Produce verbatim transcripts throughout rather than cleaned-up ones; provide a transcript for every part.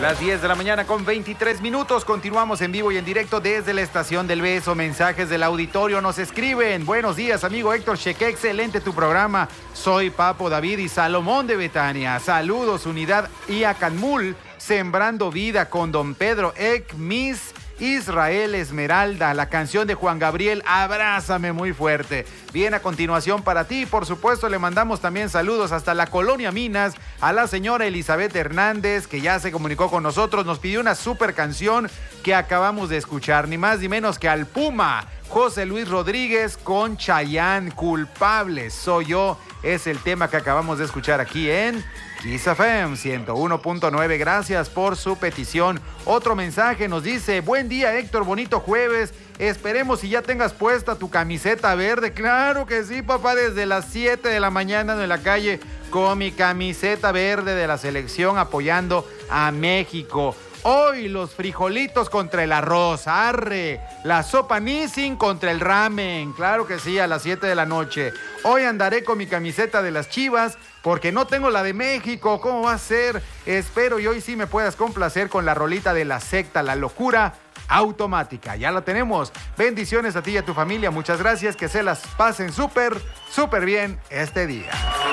Las diez de la mañana con veintitrés minutos. Continuamos en vivo y en directo desde la Estación del Beso. Mensajes del auditorio nos escriben. Buenos días, amigo Héctor Cheque. Excelente tu programa. Soy Papo David y Salomón de Betania. Saludos, Unidad Iacamul. Sembrando vida con Don Pedro Ek, Miss Israel Esmeralda, la canción de Juan Gabriel, Abrázame muy fuerte. Bien, a continuación para ti, por supuesto, le mandamos también saludos hasta la Colonia Minas, a la señora Elizabeth Hernández, que ya se comunicó con nosotros, nos pidió una super canción que acabamos de escuchar, ni más ni menos que al Puma, José Luis Rodríguez con Chayán, Culpable Soy Yo, es el tema que acabamos de escuchar aquí en Kiss F M ciento uno punto nueve. Gracias por su petición. Otro mensaje nos dice: buen día, Héctor, bonito jueves. Esperemos si ya tengas puesta tu camiseta verde. Claro que sí, papá, desde las siete de la mañana en la calle con mi camiseta verde de la selección apoyando a México. Hoy los frijolitos contra el arroz, arre, la sopa Nissin contra el ramen, claro que sí, a las siete de la noche. Hoy andaré con mi camiseta de las Chivas porque no tengo la de México, ¿cómo va a ser? Espero y hoy sí me puedas complacer con la rolita de La Secta, La Locura Automática. Ya la tenemos. Bendiciones a ti y a tu familia, muchas gracias, que se las pasen súper, súper bien este día.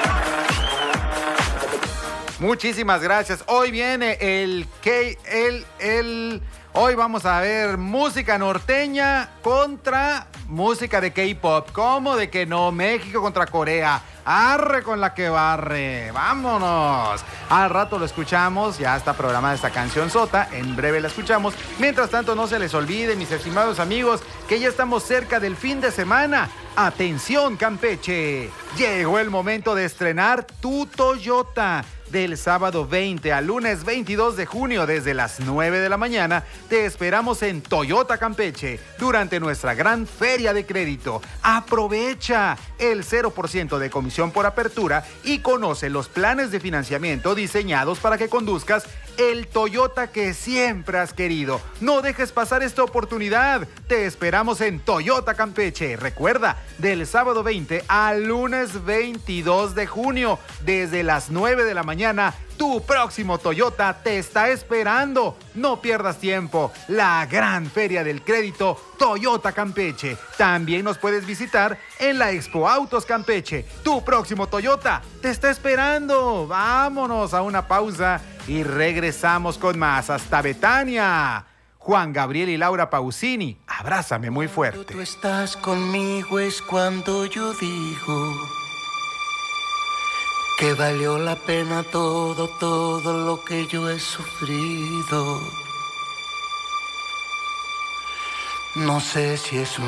Muchísimas gracias. Hoy viene el que el el hoy vamos a ver música norteña contra música de K-pop. ¿Cómo de que no? México contra Corea. Arre con la que barre. Vámonos. Al rato lo escuchamos. Ya está programada esta canción sota. En breve la escuchamos. Mientras tanto, no se les olvide, mis estimados amigos, que ya estamos cerca del fin de semana. Atención, Campeche. Llegó el momento de estrenar tu Toyota. Del sábado veinte al lunes veintidós de junio desde las nueve de la mañana, te esperamos en Toyota Campeche durante nuestra gran feria de crédito. Aprovecha el cero por ciento de comisión por apertura y conoce los planes de financiamiento diseñados para que conduzcas el Toyota que siempre has querido. No dejes pasar esta oportunidad. Te esperamos en Toyota Campeche. Recuerda, del sábado veinte al lunes veintidós de junio, desde las nueve de la mañana, tu próximo Toyota te está esperando. No pierdas tiempo. La gran feria del crédito Toyota Campeche. También nos puedes visitar en la Expo Autos Campeche. Tu próximo Toyota te está esperando. Vámonos a una pausa y regresamos con más. Hasta Betania. Juan Gabriel y Laura Pausini, Abrázame muy fuerte. Cuando tú estás conmigo es cuando yo digo que valió la pena todo, todo lo que yo he sufrido. No sé si es un